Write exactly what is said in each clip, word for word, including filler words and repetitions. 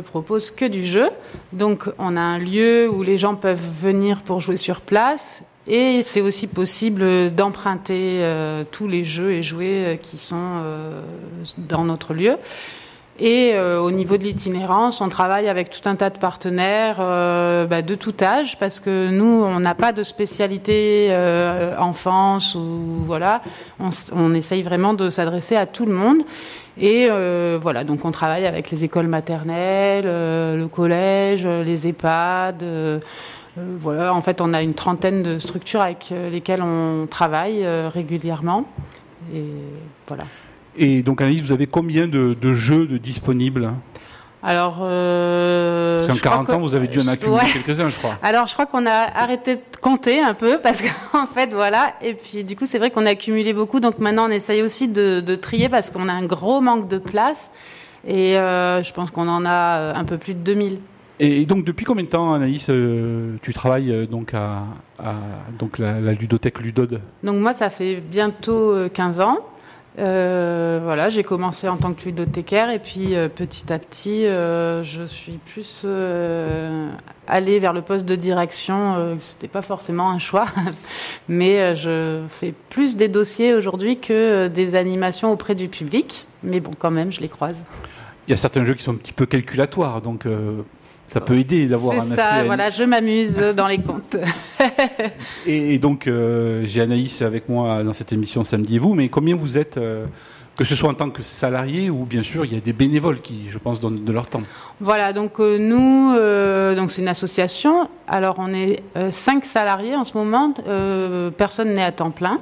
propose que du jeu. Donc, on a un lieu où les gens peuvent venir pour jouer sur place. Et c'est aussi possible d'emprunter euh, tous les jeux et jouets euh, qui sont euh, dans notre lieu. Et euh, au niveau de l'itinérance, on travaille avec tout un tas de partenaires euh, bah, de tout âge, parce que nous, on n'a pas de spécialité euh, enfance ou voilà. On, on essaye vraiment de s'adresser à tout le monde. Et euh, voilà, donc on travaille avec les écoles maternelles, euh, le collège, les EHPAD. Euh, euh, voilà, en fait, on a une trentaine de structures avec lesquelles on travaille euh, régulièrement. Et voilà. Et donc, Anaïs, vous avez combien de, de jeux de disponibles ? Alors, euh, parce qu'en quarante ans, vous avez dû en accumuler ouais. quelques-uns, je crois. Alors, je crois qu'on a arrêté de compter un peu, parce qu'en fait, voilà. Et puis, du coup, c'est vrai qu'on a accumulé beaucoup. Donc, maintenant, on essaye aussi de, de trier, parce qu'on a un gros manque de place. Et euh, je pense qu'on en a un peu plus de deux mille. Et donc, depuis combien de temps, Anaïs, euh, tu travailles euh, donc à, à donc la, la ludothèque Ludode ? Donc, moi, ça fait bientôt quinze ans. Euh, voilà, j'ai commencé en tant que ludothécaire et puis euh, petit à petit, euh, je suis plus euh, allée vers le poste de direction. Euh, c'était pas forcément un choix, mais euh, je fais plus des dossiers aujourd'hui que euh, des animations auprès du public. Mais bon, quand même, je les croise. Il y a certains jeux qui sont un petit peu calculatoires, donc. Euh... Ça peut aider d'avoir c'est un ça, aspect... voilà, je m'amuse dans les comptes. et, et donc, euh, j'ai Anaïs avec moi dans cette émission Samedi et vous, mais combien vous êtes, euh, que ce soit en tant que salarié ou bien sûr, il y a des bénévoles qui, je pense, donnent de leur temps. Voilà, donc euh, nous, euh, donc c'est une association. Alors, on est euh, cinq salariés en ce moment, euh, personne n'est à temps plein.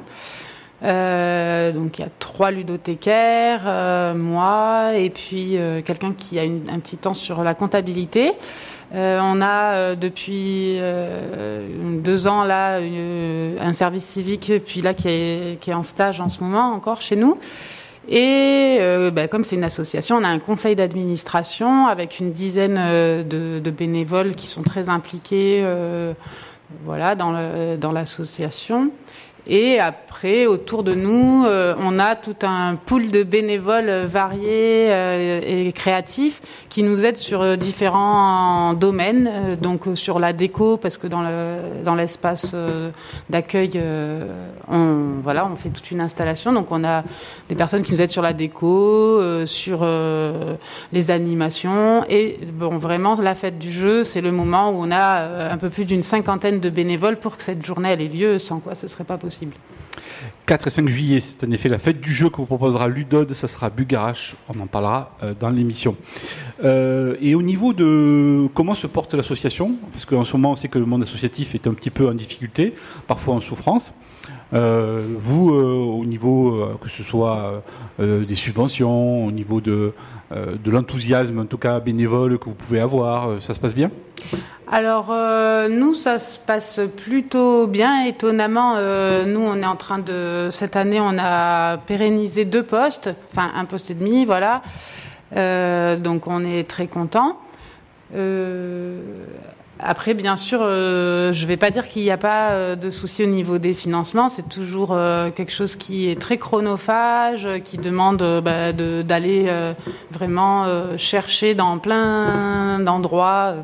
Euh, donc il y a trois ludothécaires, euh, moi et puis euh, quelqu'un qui a une, un petit temps sur la comptabilité. Euh, on a euh, depuis euh, deux ans là une, un service civique, puis là qui est, qui est en stage en ce moment encore chez nous. Et euh, ben, comme c'est une association, on a un conseil d'administration avec une dizaine euh, de, de bénévoles qui sont très impliqués, euh, voilà, dans, le, dans l'association. Et après, autour de nous, euh, on a tout un pool de bénévoles variés euh, et créatifs qui nous aident sur euh, différents domaines. Euh, donc euh, sur la déco, parce que dans, le, dans l'espace euh, d'accueil, euh, on, voilà, on fait toute une installation. Donc on a des personnes qui nous aident sur la déco, euh, sur euh, les animations. Et bon, vraiment, la fête du jeu, c'est le moment où on a euh, un peu plus d'une cinquantaine de bénévoles pour que cette journée ait lieu, sans quoi ce ne serait pas possible. quatre et cinq juillet, c'est en effet la fête du jeu que vous proposera Ludode, ça sera Bugarache, on en parlera euh, dans l'émission. Euh, et au niveau de comment se porte l'association, parce qu'en ce moment on sait que le monde associatif est un petit peu en difficulté, parfois en souffrance. Euh, vous, euh, au niveau euh, que ce soit euh, des subventions, au niveau de, euh, de l'enthousiasme, en tout cas bénévole que vous pouvez avoir, euh, ça se passe bien ? Alors, euh, nous, ça se passe plutôt bien. Étonnamment, euh, nous, on est en train de... Cette année, on a pérennisé deux postes, enfin, un poste et demi, voilà. Euh, donc, on est très contents. Euh, après, bien sûr, euh, je ne vais pas dire qu'il n'y a pas euh, de souci au niveau des financements. C'est toujours euh, quelque chose qui est très chronophage, qui demande euh, bah, de, d'aller euh, vraiment euh, chercher dans plein d'endroits... Euh,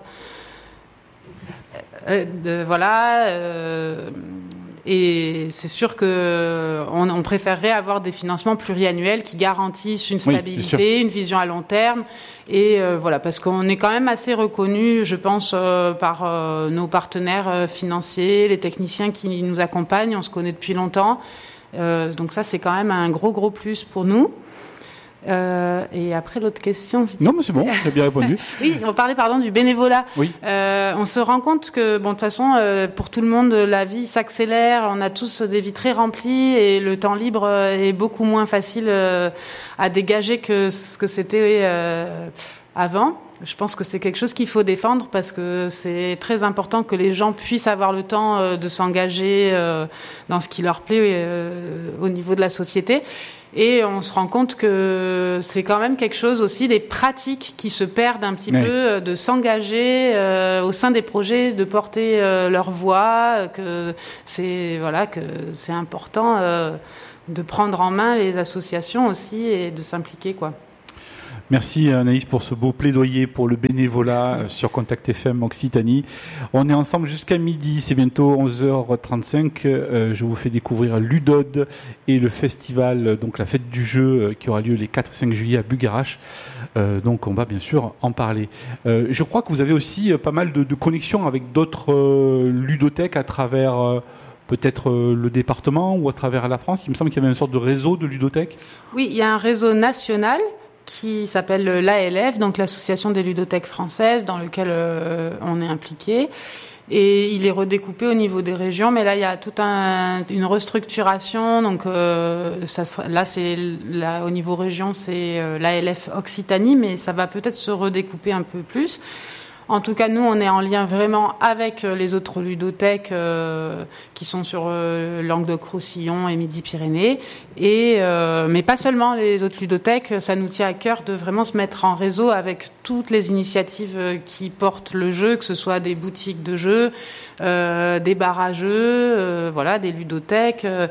Euh, de, voilà, euh, et c'est sûr que on, on préférerait avoir des financements pluriannuels qui garantissent une stabilité, oui, une vision à long terme, et euh, voilà, parce qu'on est quand même assez reconnu, je pense, euh, par euh, nos partenaires euh, financiers, les techniciens qui nous accompagnent, on se connaît depuis longtemps, euh, donc ça c'est quand même un gros gros plus pour nous. Euh, et après l'autre question. Non, mais c'est bon, j'ai bien répondu. Oui, on parlait pardon du bénévolat. Oui. Euh, on se rend compte que bon de toute façon euh, pour tout le monde la vie s'accélère, on a tous des vies très remplies et le temps libre euh, est beaucoup moins facile euh, à dégager que ce que c'était euh, avant. Je pense que c'est quelque chose qu'il faut défendre parce que c'est très important que les gens puissent avoir le temps euh, de s'engager euh, dans ce qui leur plaît euh, au niveau de la société. Et on se rend compte que c'est quand même quelque chose aussi, des pratiques qui se perdent un petit oui. peu, de s'engager euh, au sein des projets, de porter euh, leur voix, que c'est, voilà, que c'est important euh, de prendre en main les associations aussi et de s'impliquer, quoi. Merci Anaïs pour ce beau plaidoyer pour le bénévolat sur Contact F M Occitanie. On est ensemble jusqu'à midi, c'est bientôt onze heures trente-cinq. Euh, je vous fais découvrir Ludode et le festival, donc la fête du jeu qui aura lieu les quatre et cinq juillet à Bugarach. Euh, donc on va bien sûr en parler. Euh, je crois que vous avez aussi pas mal de, de connexions avec d'autres euh, ludothèques à travers euh, peut-être euh, le département ou à travers la France. Il me semble qu'il y avait une sorte de réseau de ludothèques. Oui, il y a un réseau national qui s'appelle l'A L F, donc l'Association des ludothèques françaises, dans lequel euh, on est impliqué. Et il est redécoupé au niveau des régions, mais là il y a toute un, une restructuration. Donc euh, ça sera, là c'est là au niveau région c'est euh, l'A L F Occitanie, mais ça va peut-être se redécouper un peu plus. En tout cas, nous, on est en lien vraiment avec les autres ludothèques euh, qui sont sur euh, Languedoc-Roussillon et Midi-Pyrénées. Et, euh, mais pas seulement les autres ludothèques. Ça nous tient à cœur de vraiment se mettre en réseau avec toutes les initiatives qui portent le jeu, que ce soit des boutiques de jeux, euh, des bars à jeux, euh, voilà, des ludothèques, euh,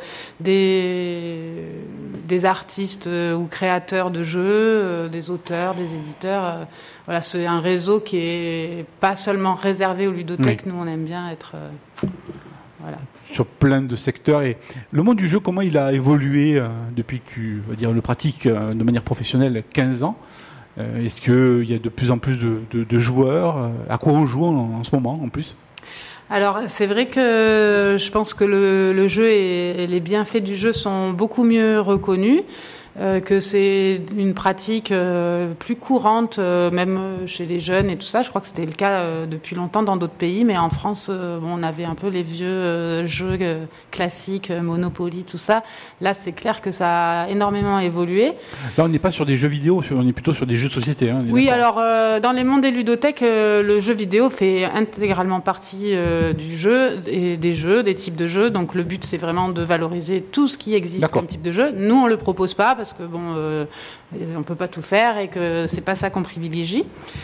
des, des artistes euh, ou créateurs de jeux, euh, des auteurs, des éditeurs. Euh, Voilà, c'est un réseau qui est pas seulement réservé aux ludothèques. Oui. Nous, on aime bien être euh, voilà. Sur plein de secteurs. Et le monde du jeu, comment il a évolué euh, depuis que tu on va dire, le pratiques euh, de manière professionnelle quinze ans euh, Est-ce qu'il y a de plus en plus de, de, de joueurs euh, À quoi on joue en, en ce moment, en plus? Alors, c'est vrai que je pense que le, le jeu et, et les bienfaits du jeu sont beaucoup mieux reconnus. Euh, que c'est une pratique euh, plus courante, euh, même chez les jeunes et tout ça. Je crois que c'était le cas euh, depuis longtemps dans d'autres pays, mais en France, euh, bon, on avait un peu les vieux euh, jeux euh, classiques, euh, Monopoly, tout ça. Là, c'est clair que ça a énormément évolué. Là, on n'est pas sur des jeux vidéo, on est plutôt sur des jeux de société. Hein, oui, alors, euh, dans les mondes des ludothèques, euh, le jeu vidéo fait intégralement partie euh, du jeu et des jeux, des types de jeux. Donc, le but, c'est vraiment de valoriser tout ce qui existe D'accord. comme type de jeu. Nous, on le propose pas parce que bon, euh, on peut pas tout faire et que c'est pas ça qu'on privilégie.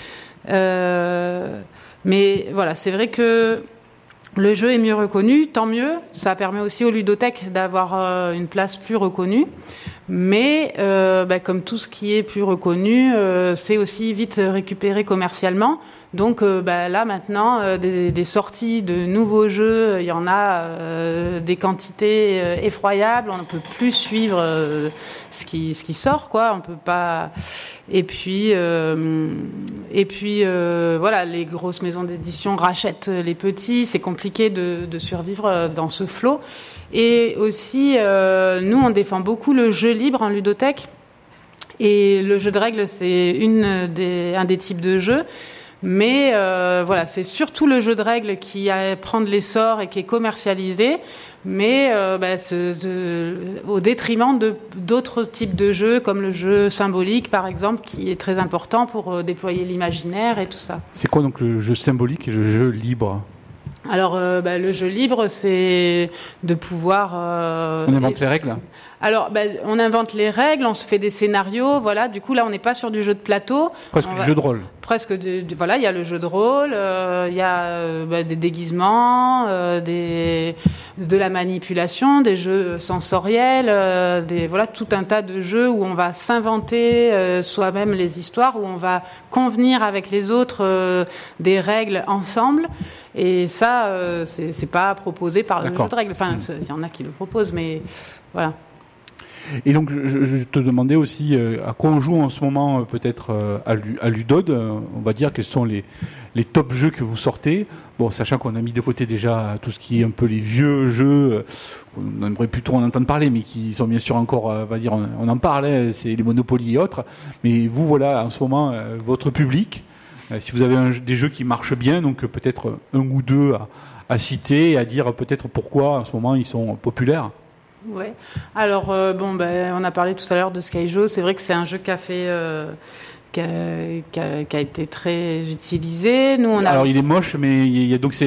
Euh, mais voilà, c'est vrai que le jeu est mieux reconnu, tant mieux. Ça permet aussi aux ludothèques d'avoir euh, une place plus reconnue. Mais euh, bah, comme tout ce qui est plus reconnu, euh, c'est aussi vite récupéré commercialement. Donc euh, bah, là maintenant, euh, des, des sorties de nouveaux jeux, il y en a euh, des quantités euh, effroyables. On ne peut plus suivre euh, ce qui ce qui sort, quoi. On peut pas. Et puis euh, et puis euh, voilà, les grosses maisons d'édition rachètent les petits. C'est compliqué de, de survivre dans ce flot. Et aussi, euh, nous, on défend beaucoup le jeu libre en ludothèque. Et le jeu de règles, c'est une des, un des types de jeux. Mais euh, voilà, c'est surtout le jeu de règles qui a, prend de l'essor et qui est commercialisé, mais euh, bah, de, au détriment de, d'autres types de jeux, comme le jeu symbolique, par exemple, qui est très important pour euh, déployer l'imaginaire et tout ça. C'est quoi donc le jeu symbolique et le jeu libre ? Alors, euh, bah, le jeu libre, c'est de pouvoir... Euh, on invente les règles ? Alors, bah, on invente les règles, on se fait des scénarios, voilà. Du coup, là, on n'est pas sur du jeu de plateau. Presque on du va... jeu de rôle. Presque, de, de, voilà, il y a le jeu de rôle, euh, il y a euh, bah, des déguisements, euh, des, de la manipulation, des jeux sensoriels, euh, des, voilà, tout un tas de jeux où on va s'inventer euh, soi-même les histoires, où on va convenir avec les autres euh, des règles ensemble. Et ça, euh, c'est, c'est pas proposé par le D'accord. jeu de règles. Enfin, il y en a qui le proposent, mais voilà. Et donc, je, je te demandais aussi euh, à quoi on joue en ce moment, euh, peut-être euh, à, à Ludode. Euh, on va dire quels sont les, les top jeux que vous sortez. Bon, sachant qu'on a mis de côté déjà tout ce qui est un peu les vieux jeux, euh, on aimerait plutôt en entendre parler, mais qui sont bien sûr encore, euh, on va dire, on, on en parle, hein, c'est les Monopoly et autres. Mais vous, voilà, en ce moment, euh, votre public, euh, si vous avez un, des jeux qui marchent bien, donc euh, peut-être un ou deux à, à citer et à dire peut-être pourquoi en ce moment ils sont populaires. Ouais. Alors euh, bon, ben on a parlé tout à l'heure de Skyjo. C'est vrai que c'est un jeu qui a fait, euh, qui, a, qui, a, qui a été très utilisé. Nous, on a. Alors il est moche, mais il y a donc c'est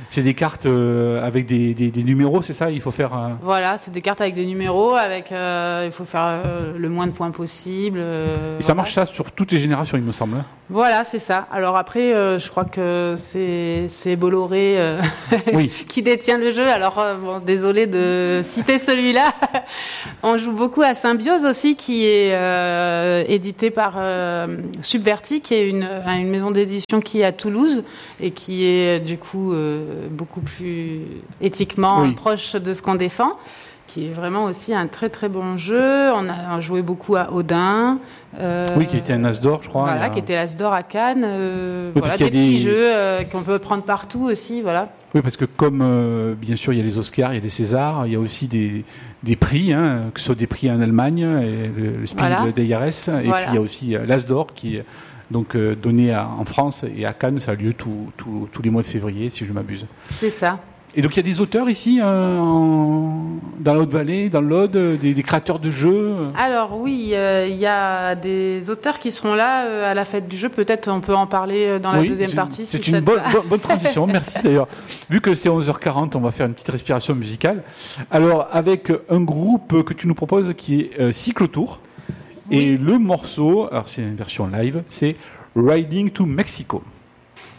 C'est des cartes euh, avec des, des, des numéros, c'est ça? Il faut faire. Un... Voilà, c'est des cartes avec des numéros, avec euh, il faut faire euh, le moins de points possible. Euh, Et ça voilà. marche ça sur toutes les générations, il me semble. Voilà, c'est ça. Alors après, euh, je crois que c'est c'est Bolloré euh, oui. qui détient le jeu. Alors euh, bon, désolé de citer celui-là. On joue beaucoup à Symbiose aussi, qui est euh, édité par euh, Subverti, qui est une, une maison d'édition qui est à Toulouse et qui est du coup euh, beaucoup plus éthiquement oui. proche de ce qu'on défend, qui est vraiment aussi un très très bon jeu. On a joué beaucoup à Odin. Euh, oui, qui était un As d'or, je crois. Voilà, a... qui était l'As d'or à Cannes. Euh, oui, voilà, des petits des... jeux euh, qu'on peut prendre partout aussi, voilà. Oui, parce que comme, euh, bien sûr, il y a les Oscars, il y a les Césars, il y a aussi des, des prix, hein, que ce soit des prix en Allemagne, et le, le Spiel voilà. des I R S, et voilà. puis il y a aussi euh, l'As d'or qui est donc, euh, donné à, en France et à Cannes, ça a lieu tous tout, tout les mois de février, si je ne m'abuse. C'est ça. Et donc il y a des auteurs ici, euh, en, dans la Haute-Vallée, dans l'Aude, des, des créateurs de jeux. Alors oui, euh, il y a des auteurs qui seront là euh, à la fête du jeu. Peut-être on peut en parler dans la oui, deuxième c'est, partie. C'est si une bonne, bonne, bonne transition, merci d'ailleurs. Vu que c'est onze heures quarante, on va faire une petite respiration musicale. Alors avec un groupe que tu nous proposes qui est euh, Cyclotour. Oui. Et le morceau, alors c'est une version live, c'est Riding to Mexico.